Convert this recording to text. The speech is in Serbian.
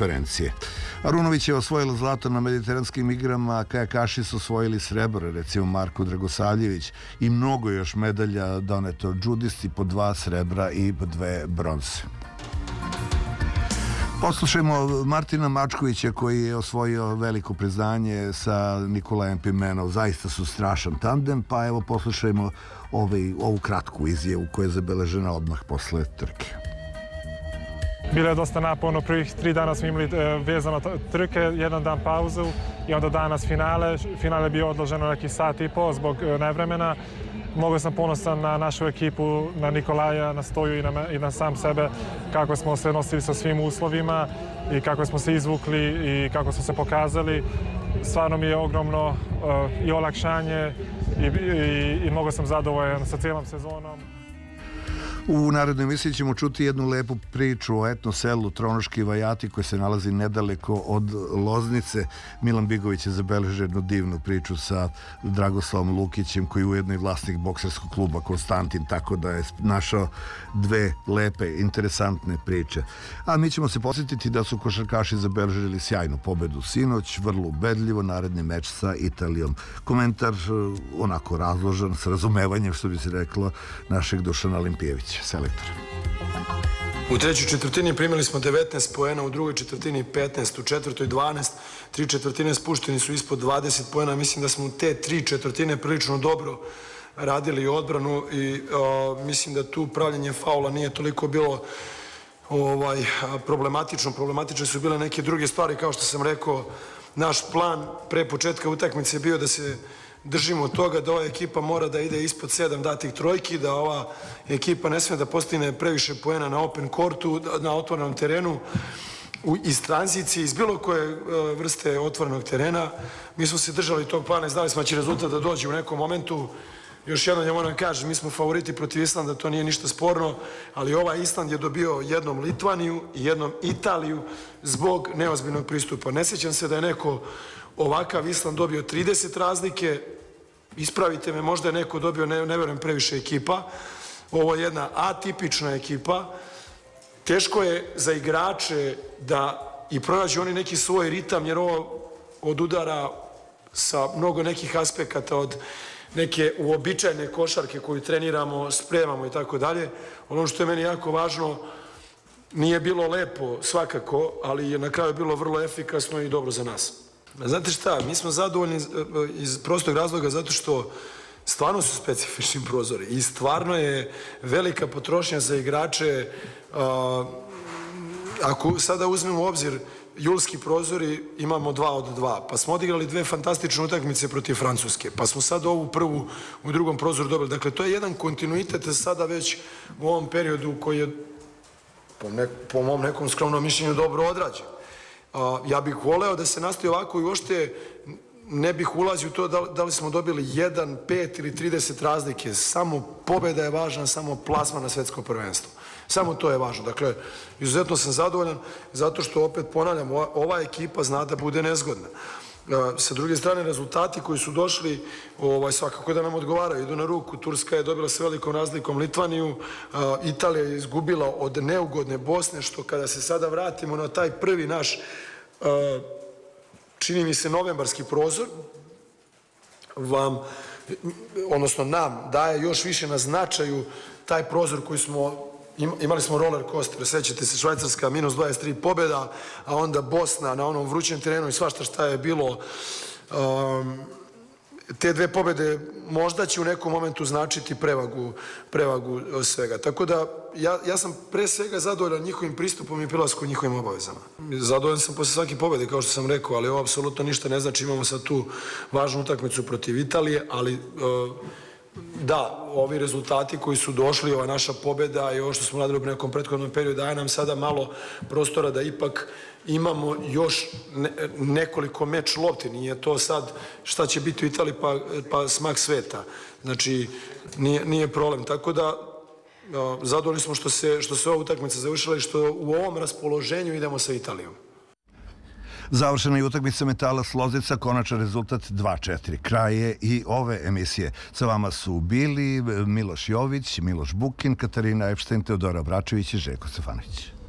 konferencije. Arunović je osvojila zlato na mediteranskim igrama, a kajakaši su osvojili srebro, recimo Marko Dragosavljević, i mnogo još medalja doneto džudisti, po 2 srebra i po 2 bronze. Poslušajmo Martina Mačkovića koji je osvojio veliko priznanje sa Nikolajem Pimenov. Zaista su strašan tandem, pa evo poslušajmo ovu kratku izjavu koja je zabeležena odmah posle trke. Bilo je dosta naporno, prvih 3 dana smo imali vezano trke, jedan dan pauzu i onda danas finale. Finale je bio odloženo neki sat i po zbog nevremena. Mnogo sam ponosan na našu ekipu, na Nikolaja, na Stoju i na sam sebe, kako smo se nosili sa svim uslovima i kako smo se izvukli i kako smo se pokazali. Stvarno mi je ogromno i olakšanje i mnogo sam zadovoljan sa cijelom sezonom. U narednoj emisiji ćemo čuti jednu lepu priču o etno selu Tronoški Vajati koje se nalazi nedaleko od Loznice. Milan Bigović je zabeležio jednu divnu priču sa Dragoslavom Lukićem koji je ujedno i vlasnik bokserskog kluba Konstantin, tako da je našao 2 lepe, interesantne priče. A mi ćemo se podsjetiti da su košarkaši zabeležili sjajnu pobedu sinoć, vrlo ubedljivo, naredni meč sa Italijom. Komentar onako razložen, s razumevanjem, što bi se reklo, našeg Dušana Olimpijevića, selektora. U trećoj četvrtini primili smo 19 poena, u drugoj četvrtini 15, u četvrtoj 12, 3 četvrtine spušteni su ispod 20 poena. Mislim da smo u te 3 četvrtine prilično dobro radili odbranu i mislim da tu pravljenje faula nije toliko bilo problematično. Problematične su bile neke druge stvari, kao što sam rekao. Naš plan pre početka utakmice je bio da se držimo toga da ova ekipa mora da ide ispod 7 datih trojki, da ova ekipa ne smije da postigne previše poena na open courtu, na otvorenom terenu, iz tranzicije, iz bilo koje vrste otvorenog terena. Mi smo se držali tog plana i znali smo da će rezultat da dođe u nekom momentu. Još jednom ja moram kažem, mi smo favoriti protiv Islanda, to nije ništa sporno, ali ovaj Island je dobio jednom Litvaniju i jednom Italiju zbog neozbiljnog pristupa. Ne sjećam se da je neko ovakav Island dobio 30 razlike, ispravite me, možda je neko dobio, ne verujem, previše ekipa. Ovo je jedna atipična ekipa. Teško je za igrače da i pronađu oni neki svoj ritam, jer ovo odudara sa mnogo nekih aspekata od neke uobičajene košarke koju treniramo, spremamo i tako dalje. Ono što je meni jako važno, nije bilo lepo svakako, ali je na kraju bilo vrlo efikasno i dobro za nas. Znate šta, mi smo zadovoljni iz prostog razloga zato što stvarno su specifični prozori i stvarno je velika potrošnja za igrače. Ako sada uzmemo u obzir julski prozori, imamo 2 od 2, pa smo odigrali 2 fantastične utakmice protiv Francuske, pa smo sad ovu prvu u drugom prozoru dobili. Dakle, to je jedan kontinuitet sada već u ovom periodu koji je po mom nekom skromnom mišljenju dobro odrađen. Ja bih voleo da se nastavi ovako i uopšte ne bih ulazio u to da li smo dobili 1, 5 ili 30 razlike. Samo pobjeda je važna, samo plasma na svetsko prvenstvo. Samo to je važno. Dakle, izuzetno sam zadovoljan zato što, opet ponavljam, ova ekipa zna da bude nezgodna. Sa druge strane, rezultati koji su došli svakako da nam odgovaraju, idu na ruku. Turska je dobila sa velikom razlikom Litvaniju, Italija je izgubila od neugodne Bosne, što kada se sada vratimo na taj prvi naš, čini mi se, novembarski prozor, odnosno nam daje još više na značaju taj prozor koji smo imali. Smo roller coaster, sećate se, Švajcarska minus 23 pobjeda, a onda Bosna na onom vrućem terenu i svašta šta je bilo. Te 2 pobjede možda će u nekom momentu značiti prevagu svega. Tako da ja sam pre svega zadovoljan njihovim pristupom i prilaskom njihovim obavezama. Zadovoljan sam posle svake pobjede, kao što sam rekao, ali ovo apsolutno ništa ne znači. Imamo sad tu važnu utakmicu protiv Italije, ali da, ovi rezultati koji su došli, ova naša pobjeda i ovo što smo radili u nekom prethodnom periodu daje nam sada malo prostora da ipak imamo još nekoliko meč lopti. Nije to sad šta će biti u Italiji pa smak sveta. Znači, nije problem. Tako da, zadovoljni smo što se ova utakmica završila i što u ovom raspoloženju idemo sa Italijom. Završena je utakmica Metala Loznica, konačan rezultat 2:4. Kraj je i ove emisije. Sa vama su bili Miloš Jović, Miloš Bukin, Katarina Epštajn, Teodora Bračević i Željko Stefanović.